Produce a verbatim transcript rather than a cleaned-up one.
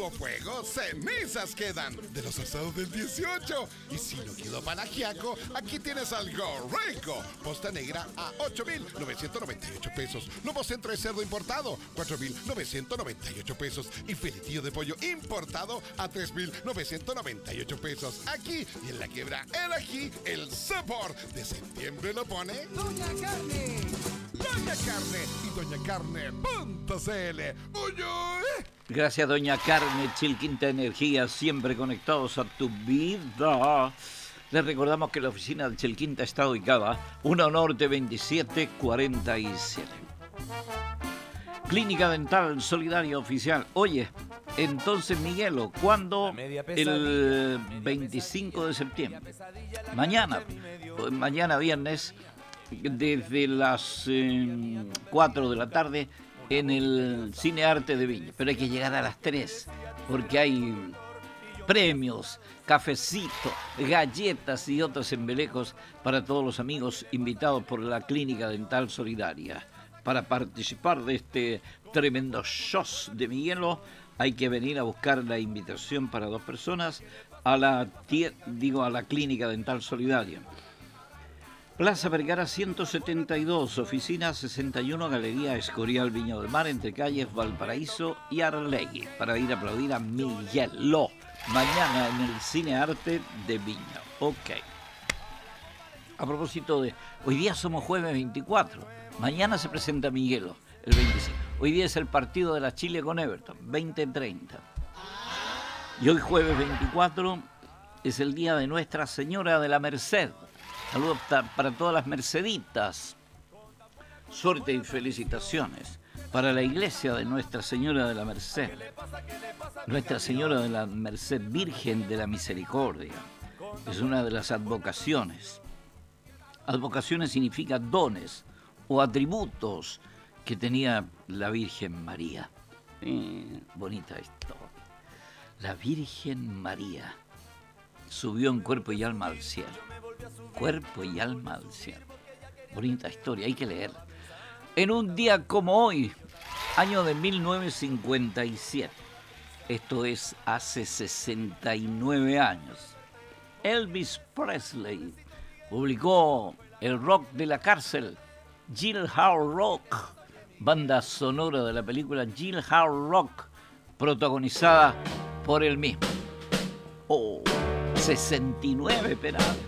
hubo fuego, cenizas quedan de los asados del dieciocho. Y si no quedó panagiaco, aquí tienes algo rico. Posta negra a ocho mil novecientos noventa y ocho pesos. Nuevo centro de cerdo importado, cuatro mil novecientos noventa y ocho pesos. Y filetillo de pollo importado a tres mil novecientos noventa y ocho pesos. Aquí y en la quiebra el ají, el sabor de septiembre lo pone Doña Carne. Doña Carne y doña carne punto c l. ¡Uy, uy! Gracias, Doña Carne, Chilquinta Energía, siempre conectados a tu vida. Les recordamos que la oficina de Chilquinta está ubicada uno Norte veintisiete cuarenta y siete. Clínica Dental Solidaria Oficial. Oye, entonces, Miguelo, ¿cuándo? El veinticinco de septiembre. Mañana, pues mañana viernes, desde las eh, cuatro de la tarde en el Cine Arte de Viña. Pero hay que llegar a las tres porque hay premios, cafecito, galletas y otros embelejos para todos los amigos invitados por la Clínica Dental Solidaria. Para participar de este tremendo show de Miguelo hay que venir a buscar la invitación para dos personas a la, digo, a la Clínica Dental Solidaria. Plaza Vergara ciento setenta y dos, oficina sesenta y uno, Galería Escorial, Viña del Mar, entre calles Valparaíso y Arlegui, para ir a aplaudir a Miguelo mañana en el Cine Arte de Viña. Ok. A propósito de, hoy día somos jueves veinticuatro, mañana se presenta Miguelo, el veinticinco. Hoy día es el partido de la Chile con Everton, veinte treinta. Y hoy jueves veinticuatro es el día de Nuestra Señora de la Merced. Saludos para todas las merceditas. Suerte y felicitaciones para la iglesia de Nuestra Señora de la Merced. Nuestra Señora de la Merced, Virgen de la Misericordia. Es una de las advocaciones. Advocaciones significa dones o atributos que tenía la Virgen María. Eh, bonita historia. La Virgen María subió en cuerpo y alma al cielo. Cuerpo y alma al cielo. Bonita historia, hay que leer. En un día como hoy, año de mil novecientos cincuenta y siete, esto es hace sesenta y nueve años, Elvis Presley publicó El Rock de la Cárcel, Jailhouse Rock, banda sonora de la película Jailhouse Rock, protagonizada por él mismo. Oh, sesenta y nueve, penal.